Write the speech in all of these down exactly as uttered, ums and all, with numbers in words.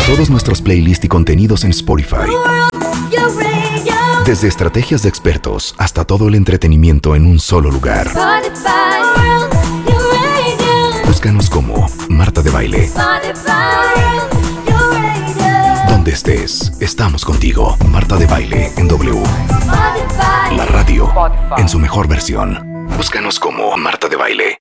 todos nuestros playlists y contenidos en Spotify. Desde estrategias de expertos hasta todo el entretenimiento en un solo lugar. Búscanos como Marta de Baile. Donde estés, estamos contigo. Marta de Baile en W. La radio en su mejor versión. Búscanos como Marta de Baile.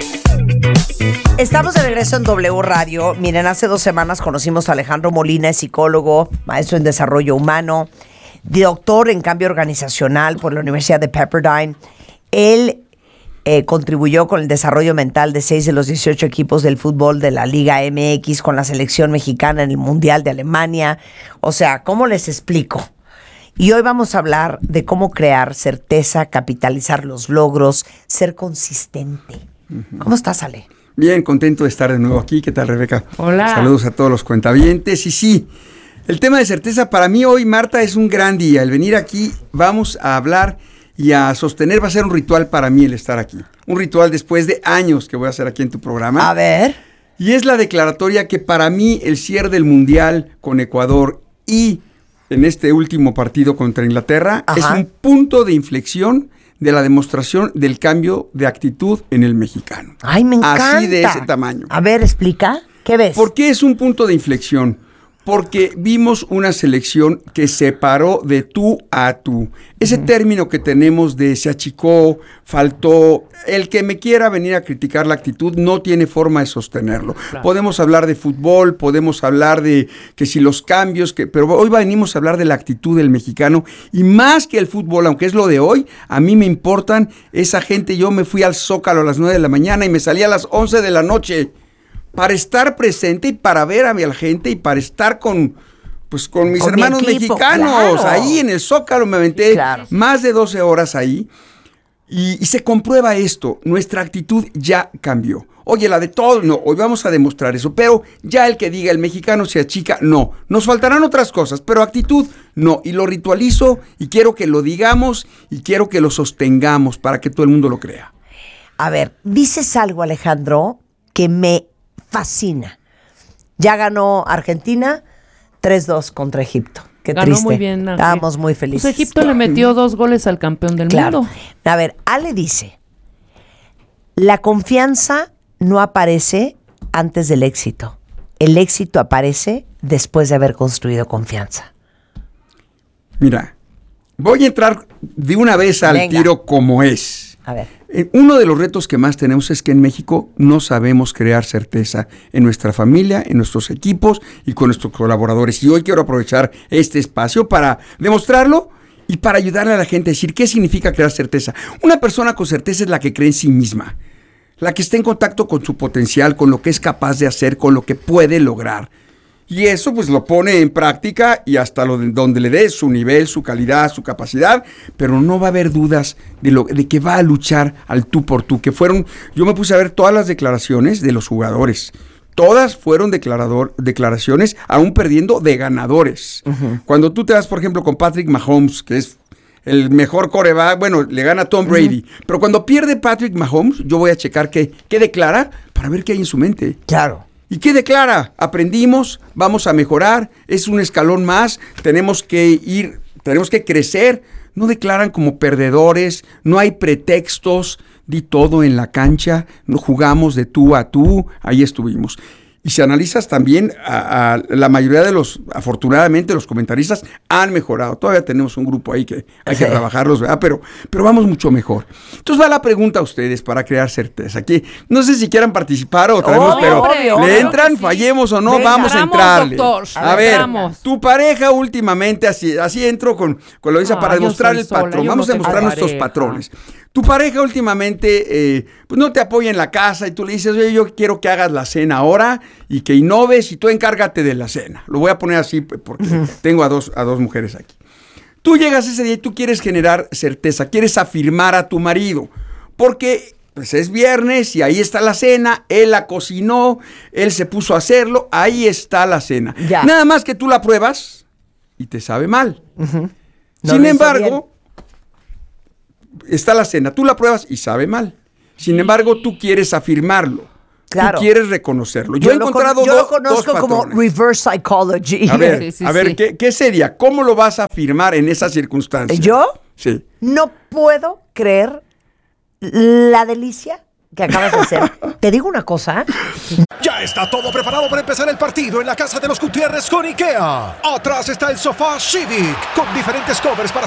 Estamos de regreso en W Radio. Miren, hace dos semanas conocimos a Alejandro Molina, es psicólogo, maestro en desarrollo humano, doctor en cambio organizacional por la Universidad de Pepperdine. Él eh, contribuyó con el desarrollo mental de seis de los dieciocho equipos del fútbol de la Liga M X con la selección mexicana en el Mundial de Alemania. O sea, ¿cómo les explico? Y hoy vamos a hablar de cómo crear certeza, capitalizar los logros, ser consistente. Uh-huh. ¿Cómo estás, Ale? Bien, contento de estar de nuevo aquí. ¿Qué tal, Rebeca? Hola. Saludos a todos los cuentavientes. Y sí, el tema de certeza para mí hoy, Marta, es un gran día. El venir aquí, vamos a hablar y a sostener, va a ser un ritual para mí el estar aquí. Un ritual después de años que voy a hacer aquí en tu programa. A ver. Y es la declaratoria que para mí el cierre del Mundial con Ecuador y en este último partido contra Inglaterra, ajá, es un punto de inflexión de la demostración del cambio de actitud en el mexicano. ¡Ay, me encanta! Así de ese tamaño. A ver, explica. ¿Qué ves? ¿Por qué es un punto de inflexión? Porque vimos una selección que se paró de tú a tú. Ese uh-huh. término que tenemos de se achicó, faltó, el que me quiera venir a criticar la actitud no tiene forma de sostenerlo. Claro. Podemos hablar de fútbol, podemos hablar de que si los cambios, que, pero hoy venimos a hablar de la actitud del mexicano y más que el fútbol, aunque es lo de hoy, a mí me importan esa gente. Yo me fui al Zócalo a las nueve de la mañana y me salí a las once de la noche. Para estar presente y para ver a mi gente y para estar con, pues, con mis con hermanos mi equipo, mexicanos. Claro. Ahí en el Zócalo me aventé claro. más de doce horas ahí. Y, y se comprueba esto. Nuestra actitud ya cambió. Oye, la de todos, no. Hoy vamos a demostrar eso. Pero ya el que diga el mexicano se achica, no. Nos faltarán otras cosas, pero actitud, no. Y lo ritualizo y quiero que lo digamos y quiero que lo sostengamos para que todo el mundo lo crea. A ver, dices algo, Alejandro, que me fascina. Ya ganó Argentina tres dos contra Egipto. Qué ganó triste. Muy bien. Ángel. Estábamos muy felices. Pues Egipto le metió dos goles al campeón del claro. mundo. A ver, Ale dice, la confianza no aparece antes del éxito. El éxito aparece después de haber construido confianza. Mira, voy a entrar de una vez al Venga. tiro como es. A ver. Uno de los retos que más tenemos es que en México no sabemos crear certeza en nuestra familia, en nuestros equipos y con nuestros colaboradores. Y hoy quiero aprovechar este espacio para demostrarlo y para ayudarle a la gente a decir qué significa crear certeza. Una persona con certeza es la que cree en sí misma, la que está en contacto con su potencial, con lo que es capaz de hacer, con lo que puede lograr. Y eso pues lo pone en práctica y hasta lo de, donde le dé su nivel, su calidad, su capacidad, pero no va a haber dudas de, lo, de que va a luchar al tú por tú, que fueron, yo me puse a ver todas las declaraciones de los jugadores, todas fueron declarador, declaraciones aún perdiendo de ganadores. Uh-huh. Cuando tú te vas, por ejemplo, con Patrick Mahomes, que es el mejor quarterback, bueno, le gana a Tom Brady, uh-huh. pero cuando pierde Patrick Mahomes, yo voy a checar qué, qué declara para ver qué hay en su mente. Claro. ¿Y qué declara? Aprendimos, vamos a mejorar, es un escalón más, tenemos que ir, tenemos que crecer. No declaran como perdedores, no hay pretextos, di todo en la cancha, no jugamos de tú a tú, ahí estuvimos. Y si analizas también, a, a la mayoría de los, afortunadamente, los comentaristas han mejorado. Todavía tenemos un grupo ahí que hay que trabajarlos, ¿verdad? Pero, pero vamos mucho mejor. Entonces va la pregunta a ustedes para crear certeza. Aquí, no sé si quieran participar o traemos, oh, pero obvio, ¿le obvio entran? Sí. Fallemos o no, venga, vamos a entrarle. Doctor. A, a ver, entramos. Tu pareja últimamente, así, así entro con, con lo dice ah, para demostrar el sola, patrón. Vamos no a demostrar nuestros pareja. patrones. Tu pareja últimamente eh, pues no te apoya en la casa y tú le dices, oye, yo quiero que hagas la cena ahora y que innoves y tú encárgate de la cena. Lo voy a poner así porque uh-huh. tengo a dos, a dos mujeres aquí. Tú llegas ese día y tú quieres generar certeza, quieres afirmar a tu marido, porque pues es viernes y ahí está la cena, él la cocinó, él se puso a hacerlo, ahí está la cena. Ya. Nada más que tú la pruebas y te sabe mal. Uh-huh. No Sin embargo... está la cena, tú la pruebas y sabe mal. Sin embargo, tú quieres afirmarlo. Claro. tú quieres reconocerlo. Yo, Yo he lo encontrado con- yo do- lo conozco dos como patrones. reverse psychology. A ver, Sí, sí, a ver sí. ¿qué, ¿qué sería? ¿Cómo lo vas a afirmar en esa circunstancia? ¿Yo? Sí. No puedo creer la delicia que acabas de hacer. Te digo una cosa. Ya está todo preparado para empezar el partido en la casa de los Gutiérrez con IKEA. Atrás está el sofá Civic con diferentes covers para